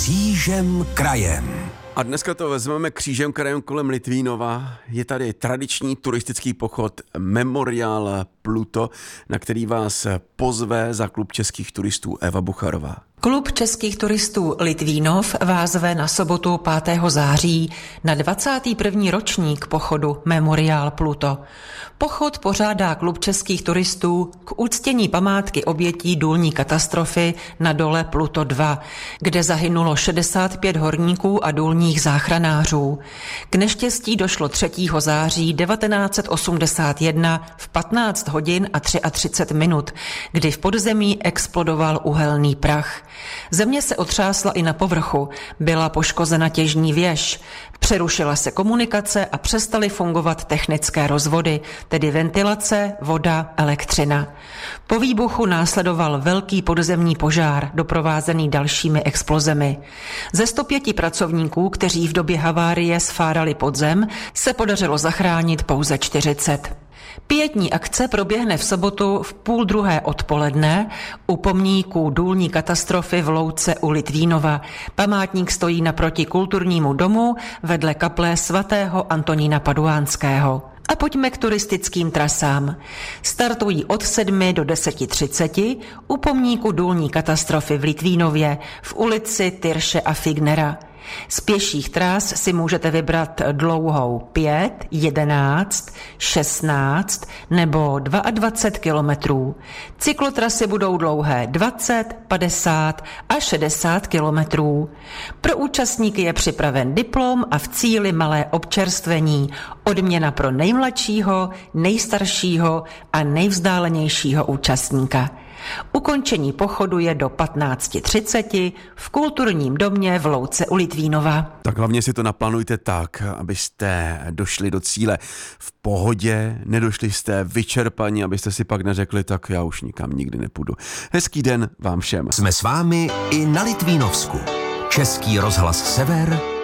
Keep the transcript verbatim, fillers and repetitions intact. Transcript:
Křížem krajem. A dneska to vezmeme křížem krajem kolem Litvínova. Je tady tradiční turistický pochod Memorial Pluto, na který vás pozve za klub českých turistů Eva Bucharová. Klub českých turistů Litvínov vás zve na sobotu pátého září na dvacátý první ročník pochodu Memorial Pluto. Pochod pořádá klub českých turistů k uctění památky obětí důlní katastrofy na dole Pluto dva, kde zahynulo šedesát pět horníků a důlních záchranářů. K neštěstí došlo třetího září devatenáct set osmdesát jedna v patnáct hodin a třicet tři minut, kdy v podzemí explodoval uhelný prach. Země se otřásla i na povrchu, byla poškozena těžní věž, přerušila se komunikace a přestaly fungovat technické rozvody, tedy ventilace, voda, elektřina. Po výbuchu následoval velký podzemní požár, doprovázený dalšími explozemi. Ze sto pěti pracovníků, kteří v době havárie sfárali podzem, se podařilo zachránit pouze čtyřicet. Pietní akce proběhne v sobotu v půl druhé odpoledne u pomníku důlní katastrofy v Louce u Litvínova. Památník stojí naproti kulturnímu domu vedle kaple svatého Antonína Paduánského. A pojďme k turistickým trasám. Startují od sedmi do deseti třiceti u pomníku důlní katastrofy v Litvínově v ulici Tyrše a Fignera. Z pěších tras si můžete vybrat dlouhou pět, jedenáct, šestnáct nebo dvacet dva kilometrů. Cyklotrasy budou dlouhé dvacet, padesát a šedesát kilometrů. Pro účastníky je připraven diplom a v cíli malé občerstvení, odměna pro nejmladšího, nejstaršího a nejvzdálenějšího účastníka. Ukončení pochodu je do patnáct třicet v kulturním domě v Louce u Litvínova. Tak hlavně si to naplánujte tak, abyste došli do cíle v pohodě, nedošli jste vyčerpaní, abyste si pak neřekli, tak já už nikam nikdy nepůjdu. Hezký den vám všem. Jsme s vámi i na Litvínovsku. Český rozhlas Sever,